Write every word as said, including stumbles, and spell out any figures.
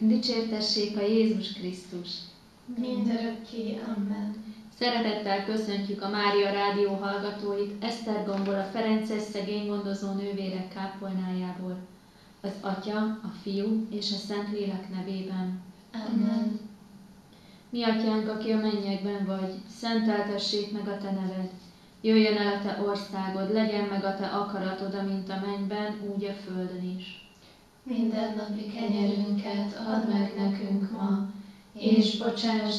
Dicsértessék a Jézus Krisztus! Mindörökké. Amen. Szeretettel köszöntjük a Mária Rádió hallgatóit Esztergomból, a Ferences szegénygondozó nővérek kápolnájából. Az Atya, a Fiú és a Szentlélek nevében. Amen. Mi Atyánk, aki a mennyekben vagy, szenteltessék meg a Te neved. Jöjjön el a Te országod, legyen meg a Te akaratod, amint a mennyben, úgy a földön is. Mindennapi kenyerünket add meg nekünk ma, és bocsáss